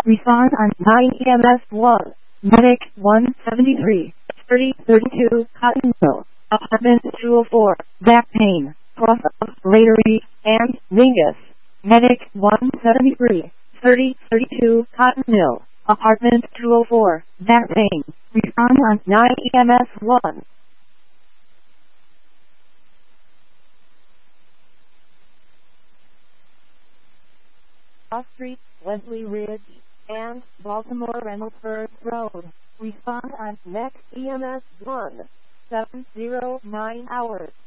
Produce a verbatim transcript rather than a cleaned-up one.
Respond on nine E M S one. Medic one seventy-three, thirty thirty-two, Cottonville. Apartment two oh four, back pain, cross of rotary, and Mingus. Medic one seventy-three, thirty thirty-two, Cottonville. Apartment two oh four, back pain. Respond on nine E M S one. Cross Street, Leslie Ridge, and Baltimore Reynoldsburg Road. Respond on next E M S one. seven oh nine hours.